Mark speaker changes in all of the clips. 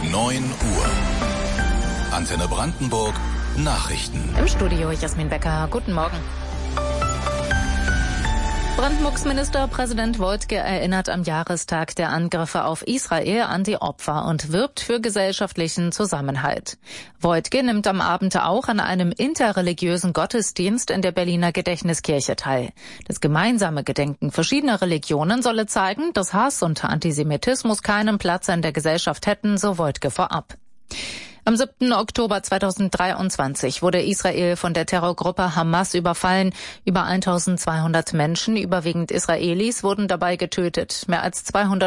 Speaker 1: 9 Uhr. Antenne Brandenburg, Nachrichten.
Speaker 2: Im Studio Jasmin Becker. Guten Morgen. Brandenburgs Ministerpräsident Woidke erinnert am Jahrestag der Angriffe auf Israel an die Opfer und wirbt für gesellschaftlichen Zusammenhalt. Woidke nimmt am Abend auch an einem interreligiösen Gottesdienst in der Berliner Gedächtniskirche teil. Das gemeinsame Gedenken verschiedener Religionen solle zeigen, dass Hass und Antisemitismus keinen Platz in der Gesellschaft hätten, so Woidke vorab. Am 7. Oktober 2023 wurde Israel von der Terrorgruppe Hamas überfallen. Über 1200 Menschen, überwiegend Israelis, wurden dabei getötet. Mehr als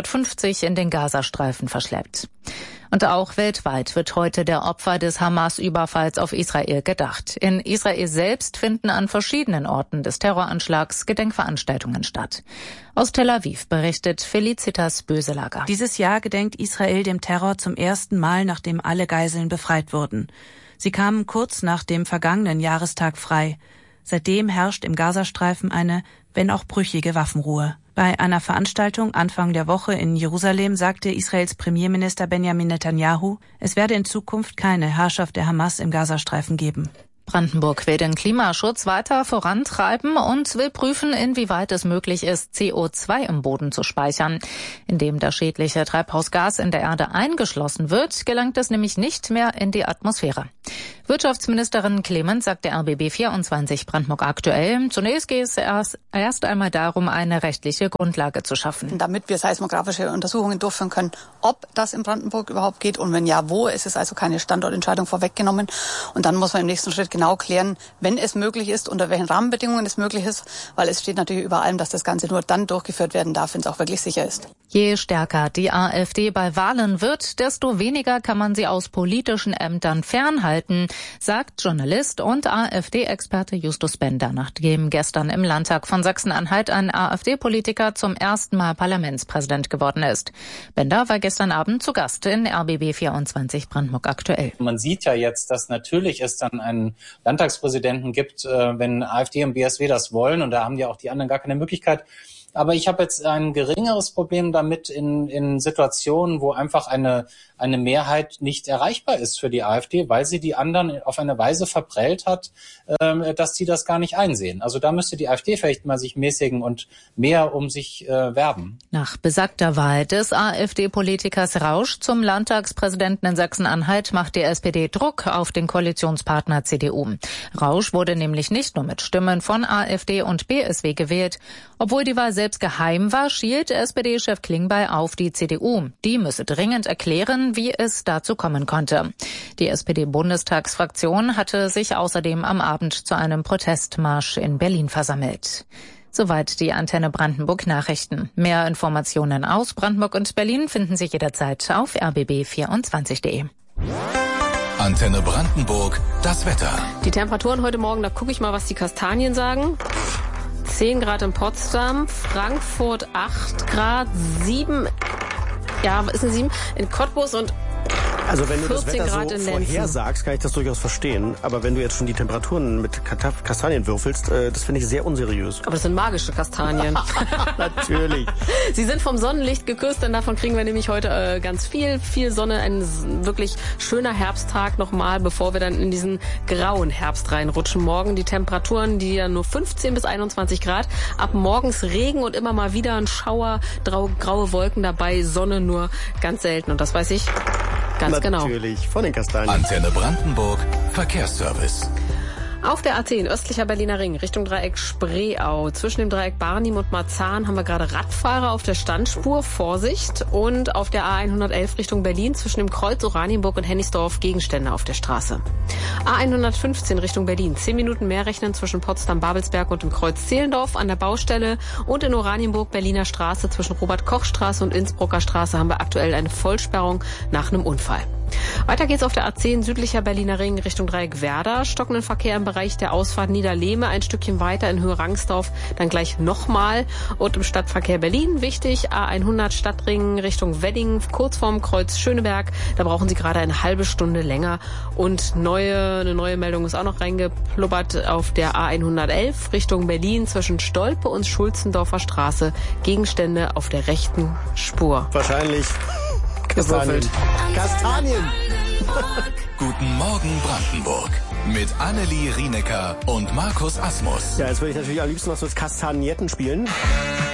Speaker 2: 250 in den Gazastreifen verschleppt. Und auch weltweit wird heute der Opfer des Hamas-Überfalls auf Israel gedacht. In Israel selbst finden an verschiedenen Orten des Terroranschlags Gedenkveranstaltungen statt. Aus Tel Aviv berichtet Felicitas Böselager.
Speaker 3: Dieses Jahr gedenkt Israel dem Terror zum ersten Mal, nachdem alle Geiseln befreit wurden. Sie kamen kurz nach dem vergangenen Jahrestag frei. Seitdem herrscht im Gazastreifen eine, wenn auch brüchige, Waffenruhe. Bei einer Veranstaltung Anfang der Woche in Jerusalem sagte Israels Premierminister Benjamin Netanyahu, es werde in Zukunft keine Herrschaft der Hamas im Gazastreifen geben.
Speaker 2: Brandenburg will den Klimaschutz weiter vorantreiben und will prüfen, inwieweit es möglich ist, CO2 im Boden zu speichern. Indem das schädliche Treibhausgas in der Erde eingeschlossen wird, gelangt es nämlich nicht mehr in die Atmosphäre. Wirtschaftsministerin Clement sagt der RBB 24 Brandenburg aktuell, zunächst geht es erst einmal darum, eine rechtliche Grundlage zu schaffen.
Speaker 4: Damit wir seismografische Untersuchungen durchführen können, ob das in Brandenburg überhaupt geht und wenn ja, wo. Es ist also keine Standortentscheidung vorweggenommen. Und dann muss man im nächsten Schritt genau klären, wenn es möglich ist, unter welchen Rahmenbedingungen es möglich ist, weil es steht natürlich über allem, dass das Ganze nur dann durchgeführt werden darf, wenn es auch wirklich sicher ist.
Speaker 2: Je stärker die AfD bei Wahlen wird, desto weniger kann man sie aus politischen Ämtern fernhalten, sagt Journalist und AfD-Experte Justus Bender, nachdem gestern im Landtag von Sachsen-Anhalt ein AfD-Politiker zum ersten Mal Parlamentspräsident geworden ist. Bender war gestern Abend zu Gast in RBB 24 Brandenburg aktuell.
Speaker 5: Man sieht ja jetzt, dass natürlich es dann einen Landtagspräsidenten gibt, wenn AfD und BSW das wollen, und da haben ja auch die anderen gar keine Möglichkeit. Aber ich habe jetzt ein geringeres Problem damit in Situationen, wo einfach eine Mehrheit nicht erreichbar ist für die AfD, weil sie die anderen auf eine Weise verprellt hat, dass sie das gar nicht einsehen. Also da müsste die AfD vielleicht mal sich mäßigen und mehr um sich werben.
Speaker 2: Nach besagter Wahl des AfD-Politikers Rausch zum Landtagspräsidenten in Sachsen-Anhalt macht die SPD Druck auf den Koalitionspartner CDU. Rausch wurde nämlich nicht nur mit Stimmen von AfD und BSW gewählt. Obwohl die Wahl selbst geheim war, schielt SPD-Chef Klingbeil auf die CDU. Die müsse dringend erklären, wie es dazu kommen konnte. Die SPD-Bundestagsfraktion hatte sich außerdem am Abend zu einem Protestmarsch in Berlin versammelt. Soweit die Antenne Brandenburg Nachrichten. Mehr Informationen aus Brandenburg und Berlin finden Sie jederzeit auf rbb24.de.
Speaker 1: Antenne Brandenburg, das Wetter.
Speaker 6: Die Temperaturen heute Morgen, da gucke ich mal, was die Kastanien sagen. 10 Grad in Potsdam, Frankfurt 8 Grad, 7, ja, ist eine 7 in Cottbus und
Speaker 7: also wenn du das Wetter
Speaker 6: Grad
Speaker 7: so vorhersagst, kann ich das durchaus verstehen. Aber wenn du jetzt schon die Temperaturen mit Kastanien würfelst, das finde ich sehr unseriös.
Speaker 6: Aber das sind magische Kastanien.
Speaker 7: Natürlich.
Speaker 6: Sie sind vom Sonnenlicht geküsst, denn davon kriegen wir nämlich heute ganz viel Sonne. Ein wirklich schöner Herbsttag nochmal, bevor wir dann in diesen grauen Herbst reinrutschen. Morgen die Temperaturen, die ja nur 15 bis 21 Grad. Ab morgens Regen und immer mal wieder ein Schauer, graue Wolken dabei, Sonne nur ganz selten. Und das weiß ich ganz genau.
Speaker 7: Natürlich, von den Kastanien.
Speaker 1: Antenne Brandenburg, Verkehrsservice.
Speaker 6: Auf der A10 östlicher Berliner Ring Richtung Dreieck Spreeau. Zwischen dem Dreieck Barnim und Marzahn haben wir gerade Radfahrer auf der Standspur. Vorsicht. Und auf der A111 Richtung Berlin zwischen dem Kreuz Oranienburg und Hennigsdorf Gegenstände auf der Straße. A115 Richtung Berlin. 10 Minuten mehr rechnen zwischen Potsdam-Babelsberg und dem Kreuz Zehlendorf an der Baustelle. Und in Oranienburg Berliner Straße zwischen Robert-Koch-Straße und Innsbrucker Straße haben wir aktuell eine Vollsperrung nach einem Unfall. Weiter geht's auf der A10 südlicher Berliner Ring Richtung Dreieck Werder. Stockenden Verkehr im Bereich der Ausfahrt Niederlehme. Ein Stückchen weiter in Höhe Rangsdorf. Dann gleich nochmal. Und im Stadtverkehr Berlin wichtig. A100 Stadtring Richtung Wedding. Kurz vorm Kreuz Schöneberg. Da brauchen Sie gerade eine halbe Stunde länger. Und eine neue Meldung ist auch noch reingeplubbert auf der A111 Richtung Berlin zwischen Stolpe und Schulzendorfer Straße. Gegenstände auf der rechten Spur.
Speaker 7: Wahrscheinlich
Speaker 6: gewürfelt.
Speaker 7: Kastanien.
Speaker 1: Guten Morgen Brandenburg. Mit Annelie Rienecker und Markus Asmus.
Speaker 7: Ja, jetzt würde ich natürlich am liebsten was mit Kastagnetten spielen.